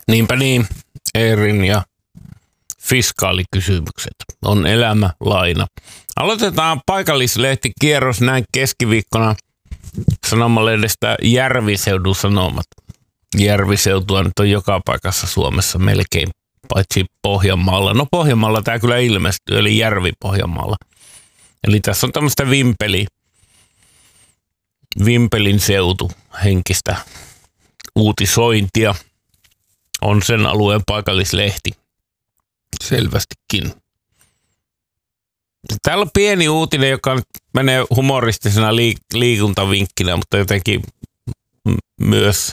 Niinpä niin, Eerin ja fiskaalikysymykset on elämä laina. Aloitetaan paikallislehtikierros näin keskiviikkona sanomalehdestä Järviseudun Sanomat. Järviseutua nyt on joka paikassa Suomessa melkein, paitsi Pohjanmaalla. No Pohjanmaalla tämä kyllä ilmestyy, eli Järvi-Pohjanmaalla. Eli tässä on tämmöistä Vimpelin seutu henkistä uutisointia. On sen alueen paikallislehti selvästikin. Täällä on pieni uutinen, joka menee humoristisena liikuntavinkkinä, mutta jotenkin myös,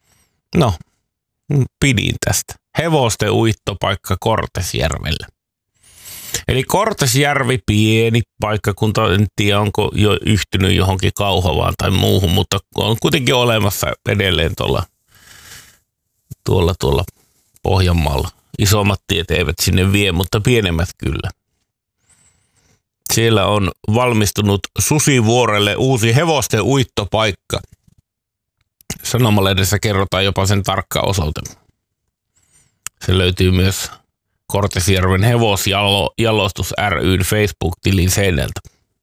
pidin tästä. Hevosten uittopaikka Kortesjärvellä. Eli Kortesjärvi, pieni paikkakunta, en tiedä onko jo yhtynyt johonkin Kauhavaan tai muuhun, mutta on kuitenkin olemassa edelleen tuolla Pohjanmaalla. Isommat tiet eivät sinne vie, mutta pienemmät kyllä. Siellä on valmistunut Susivuorelle uusi hevosten uittopaikka. Sanomalehdessä kerrotaan jopa sen tarkka osoite. Se löytyy myös Kortesjärven hevosjalostus ry:n Facebook-tilin seinältä.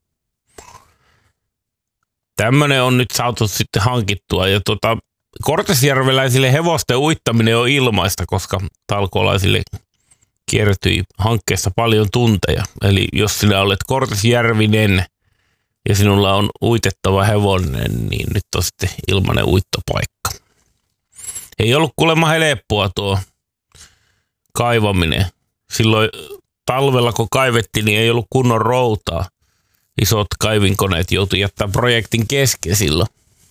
Tämmönen on nyt saatu sitten hankittua ja kortesjärveläisille hevosten uittaminen on ilmaista, koska talkoolaisille kiertyi hankkeessa paljon tunteja. Eli jos sinä olet kortesjärvinen ja sinulla on uitettava hevonen, niin nyt on sitten ilmainen uittopaikka. Ei ollut kuulemma helppoa tuo kaivaminen. Silloin talvella kun kaivettiin, niin ei ollut kunnon routaa. Isot kaivinkoneet joutui jättää projektin kesken silloin.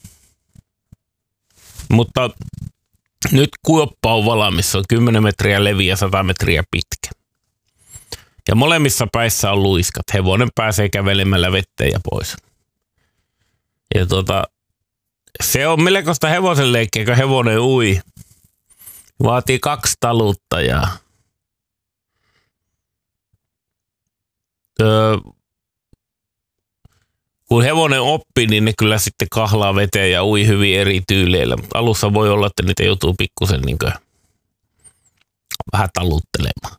Mutta nyt kuoppa on valmis, se on 10 metriä leviä, 100 metriä pitkä. Ja molemmissa päissä on luiskat. Hevonen pääsee kävelemällä vetteen ja pois. Ja se on melkoista hevosen leikkiä, kun hevonen ui. Vaatii 2 taluttajaa. Kun hevonen oppii, niin ne kyllä sitten kahlaa veteen ja ui hyvin eri tyyleillä. Alussa voi olla, että niitä joutuu pikkusen vähän taluttelemaan.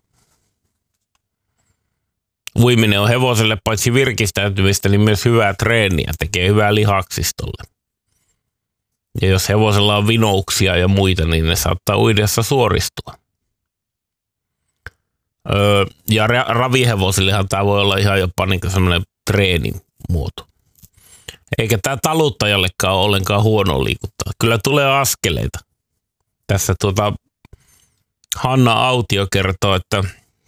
Uiminen on hevoselle paitsi virkistäytymistä, niin myös hyvää treeniä. Tekee hyvää lihaksistolle. Ja jos hevosella on vinouksia ja muita, niin ne saattaa uidessa suoristua. Ja ravihevosillehan tämä voi olla ihan jopa semmoinen treenin muoto. Eikä tämä taluttajallekaan ole ollenkaan huono liikuttaa. Kyllä tulee askeleita. Tässä Hanna Autio kertoo, että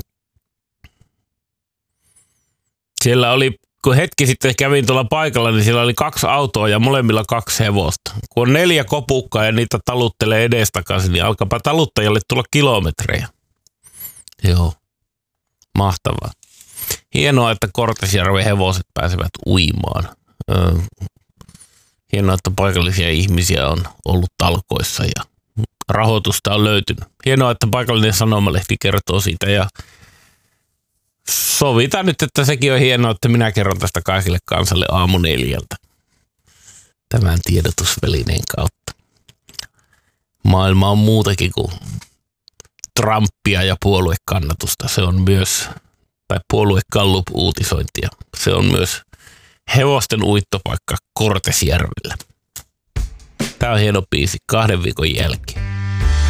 siellä oli, kun hetki sitten kävin tuolla paikalla, niin siellä oli 2 autoa ja molemmilla 2 hevosta. Kun on 4 kopukkaa ja niitä taluttelee edestakaisin, niin alkaapa taluttajalle tulla kilometrejä. Joo, mahtavaa. Hienoa, että Kortesjärven hevoset pääsevät uimaan. Hienoa, että paikallisia ihmisiä on ollut talkoissa ja rahoitusta on löytynyt. Hienoa, että paikallinen sanomalehti kertoo siitä ja sovitaan nyt, että sekin on hienoa, että minä kerron tästä kaikille kansalle 4:00 tämän tiedotusvälineen kautta. Maailma on muutakin kuin Trumpia ja puoluekannatusta. Se on myös, tai puolue-Gallup-uutisointia. Se on myös hevosten uittopaikka Kortesjärvellä. Tää on hieno biisi 2 viikon jälkeen.